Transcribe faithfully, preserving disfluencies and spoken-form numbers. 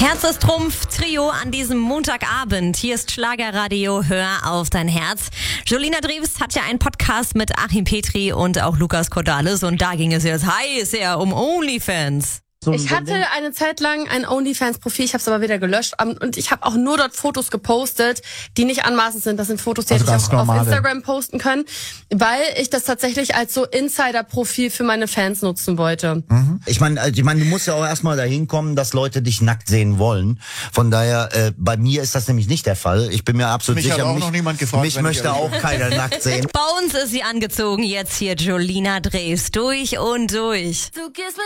Herz ist Trumpf, Trio an diesem Montagabend. Hier ist Schlagerradio, hör auf dein Herz. Jolina Drews hat ja einen Podcast mit Achim Petri und auch Lukas Cordalis und da ging es jetzt heiß ja um OnlyFans. Ich hatte eine Zeit lang ein OnlyFans-Profil, ich habe es aber wieder gelöscht und ich habe auch nur dort Fotos gepostet, die nicht anmaßend sind. Das sind Fotos, die Also hätte ich auch normale. auf Instagram posten können, weil ich das tatsächlich als so Insider-Profil für meine Fans nutzen wollte. Mhm. Ich meine, ich mein, du musst ja auch erstmal dahin kommen, dass Leute dich nackt sehen wollen. Von daher, äh, bei mir ist das nämlich nicht der Fall. Ich bin mir absolut Mich sicher, hat auch mich, noch niemand gefragt, mich wenn ich möchte ehrlich auch keiner nackt sehen. Bei uns ist sie angezogen, jetzt hier Jolina Drews durch und durch. Du gehst mit